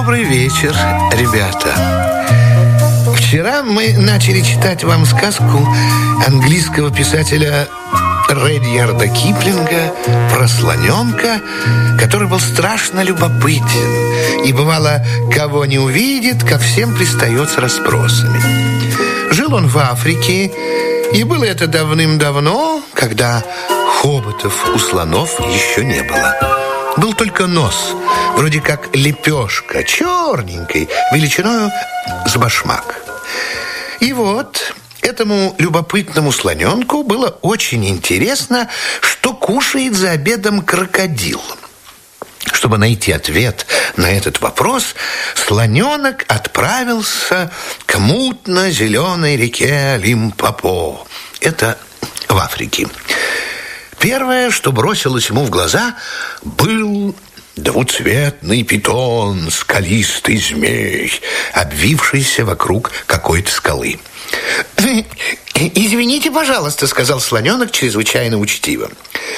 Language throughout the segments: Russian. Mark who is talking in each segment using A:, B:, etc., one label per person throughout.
A: Добрый вечер, ребята. Вчера мы начали читать вам сказку английского писателя Редьярда Киплинга про слоненка, который был страшно любопытен и, бывало, кого не увидит, ко всем пристает с расспросами. Жил он в Африке, и было это давным-давно, когда хоботов у слонов еще не было. Был только нос, вроде как лепешка, черненькой, величиною с башмак. И вот этому любопытному слоненку было очень интересно, что кушает за обедом крокодил. Чтобы найти ответ на этот вопрос, слоненок отправился к мутно-зеленой реке Лимпопо. Это в Африке. Первое, что бросилось ему в глаза, был двуцветный питон, скалистый змей, обвившийся вокруг какой-то скалы. «Извините, пожалуйста», — сказал слоненок чрезвычайно учтиво.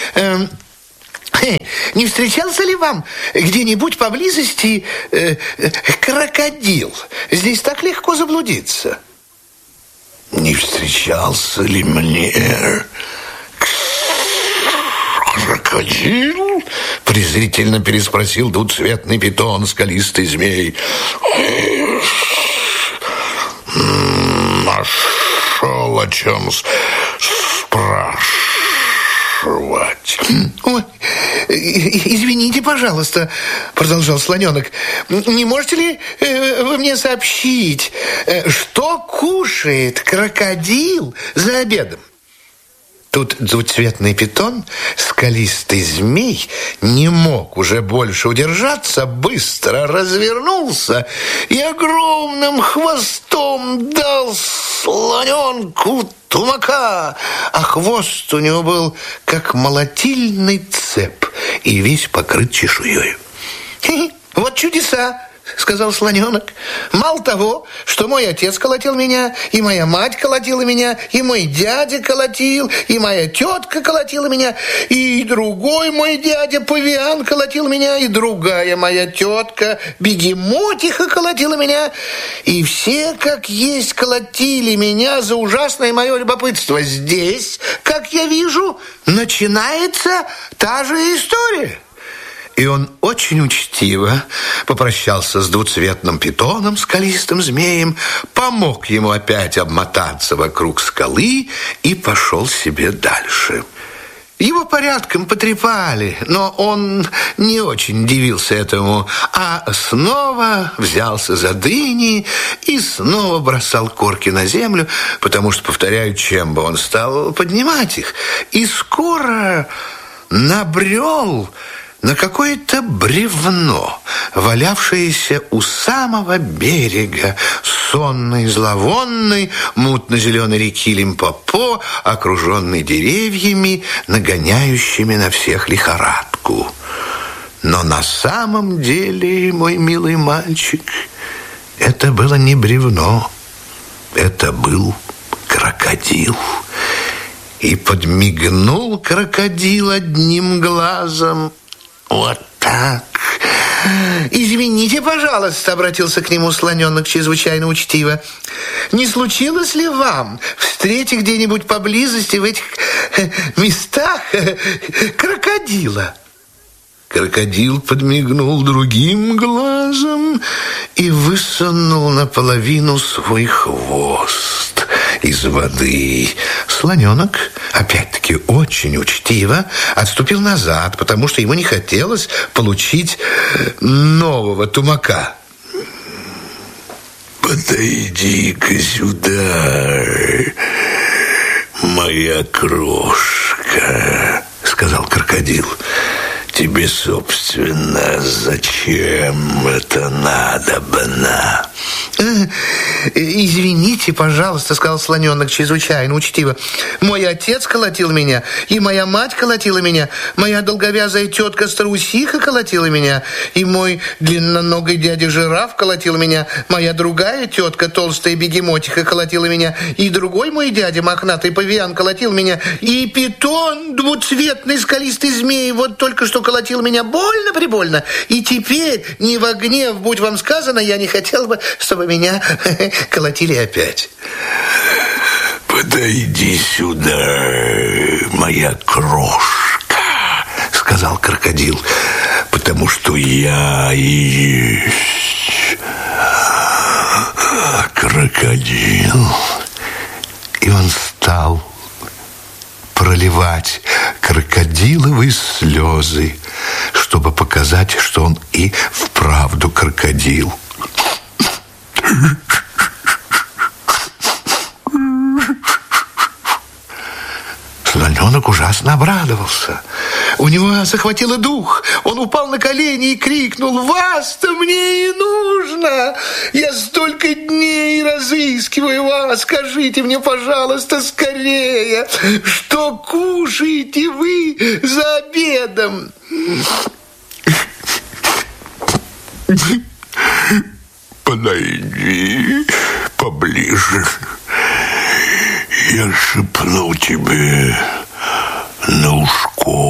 A: «Не встречался ли вам где-нибудь поблизости крокодил? Здесь так легко заблудиться».
B: «Не встречался ли мне крокодил?» — презрительно переспросил двуцветный питон, скалистый змей. «Нашел о чем спрашивать».
A: «Ой, извините, пожалуйста», — продолжал слоненок, «не можете ли вы мне сообщить, что кушает крокодил за обедом?» Тут двуцветный питон, скалистый змей, не мог уже больше удержаться, быстро развернулся и огромным хвостом дал слоненку тумака, а хвост у него был как молотильный цеп и весь покрыт чешуей. «Вот чудеса», — сказал слоненок. «Мало того, что мой отец колотил меня, и моя мать колотила меня, и мой дядя колотил, и моя тетка колотила меня, и другой мой дядя павиан колотил меня, и другая моя тетка бегемотиха колотила меня, и все, как есть, колотили меня за ужасное мое любопытство. Здесь, как я вижу, начинается та же история». И он очень учтиво попрощался с двуцветным питоном, скалистым змеем, помог ему опять обмотаться вокруг скалы и пошел себе дальше. Его порядком потрепали, но он не очень дивился этому, а снова взялся за дыни и снова бросал корки на землю, потому что, повторяю, чем бы он стал поднимать их. И скоро набрел на какое-то бревно, валявшееся у самого берега сонной, зловонной, мутно-зеленой реки Лимпопо, окруженной деревьями, нагоняющими на всех лихорадку. Но на самом деле, мой милый мальчик, это было не бревно, это был крокодил. И подмигнул крокодил одним глазом. Вот так. «Извините, пожалуйста», — обратился к нему слоненок чрезвычайно учтиво, «не случилось ли вам встретить где-нибудь поблизости в этих местах крокодила?» Крокодил подмигнул другим глазом и высунул наполовину свой хвост из воды. Слоненок, опять-таки очень учтиво, отступил назад, потому что ему не хотелось получить нового тумака.
B: «Подойди-ка сюда, моя крошка», — сказал крокодил. «Тебе, собственно, зачем это надобно?»
A: Извините, пожалуйста, сказал слоненок чрезвычайно учтиво. Мой отец колотил меня, и моя мать колотила меня, моя долговязая тетка-старусиха колотила меня, и мой длинноногий дядя-жираф колотил меня, моя другая тетка, толстая бегемотиха, колотила меня, и другой мой дядя, мохнатый павиан, колотил меня, и питон, двуцветный скалистый змей, вот только что колотил меня больно-прибольно, и теперь, не во гнев, будь вам сказано, я не хотел бы, чтобы меня колотили опять.
B: «Подойди сюда, моя крошка», — сказал крокодил, «потому что я и есть крокодил». И он стал проливать крокодиловые слезы, чтобы показать, что он и вправду крокодил. Слоненок ужасно обрадовался.
A: У него захватило дух. Он упал на колени и крикнул: «Вас-то мне и нужно! Я столько дней разыскиваю вас! Скажите мне, пожалуйста, скорее, что кушаете вы за обедом?»
B: «Подойди поближе. Я шепну тебе на ушко».